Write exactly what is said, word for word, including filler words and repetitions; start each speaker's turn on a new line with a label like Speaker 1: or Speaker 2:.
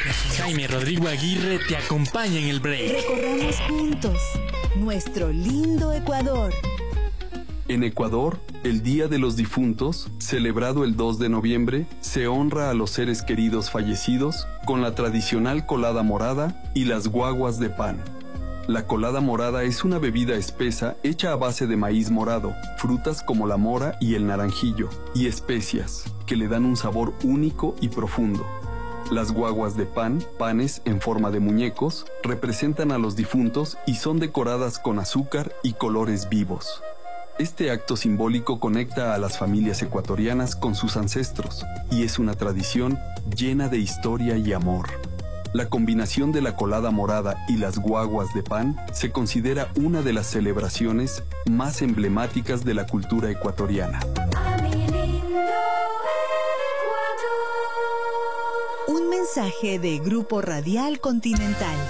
Speaker 1: Jaime Rodrigo Aguirre te acompaña en el break.
Speaker 2: Recorramos juntos nuestro lindo Ecuador.
Speaker 3: En Ecuador, el Día de los Difuntos, celebrado el dos de noviembre, se honra a los seres queridos fallecidos con la tradicional colada morada y las guaguas de pan. La colada morada es una bebida espesa hecha a base de maíz morado, frutas como la mora y el naranjillo, y especias, que le dan un sabor único y profundo. Las guaguas de pan, panes en forma de muñecos, representan a los difuntos y son decoradas con azúcar y colores vivos. Este acto simbólico conecta a las familias ecuatorianas con sus ancestros y es una tradición llena de historia y amor. La combinación de la colada morada y las guaguas de pan se considera una de las celebraciones más emblemáticas de la cultura ecuatoriana.
Speaker 2: Un mensaje de Grupo Radial Continental.